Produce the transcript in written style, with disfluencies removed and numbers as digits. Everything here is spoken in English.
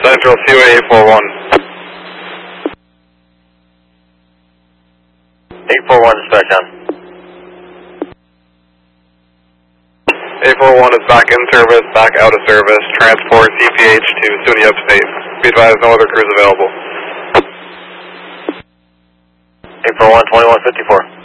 Central COA 841. 841 dispatch on. 841 is back in service, back out of service. Transport CPH to SUNY Upstate. Be advised, no other crews available. 841 2154.